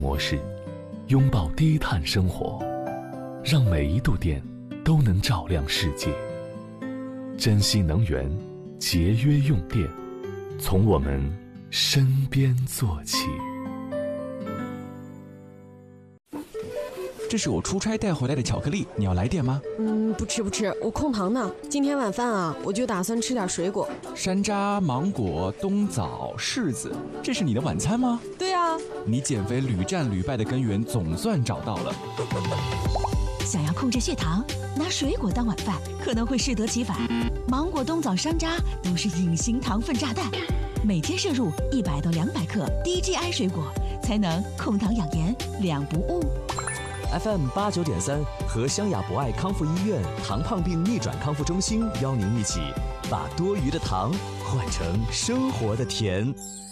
模式，拥抱低碳生活，让每一度电都能照亮世界。珍惜能源，节约用电，从我们身边做起。 这是我出差带回来的巧克力，你要来点吗？ 不吃，我控糖呢。今天晚饭啊，我就打算吃点水果。 山楂、芒果、冬枣、柿子，这是你的晚餐吗？ 对啊。 你减肥屡战屡败的根源总算找到了。 想要控制血糖，拿水果当晚饭可能会适得其反。芒果、冬枣、山楂都是隐形糖分炸弹，每天摄入100到200克低 GI 水果，才能控糖养颜，两不误。 FM 89.3和湘雅博爱康复医院糖胖病逆转康复中心邀您一起把多余的糖换成生活的甜。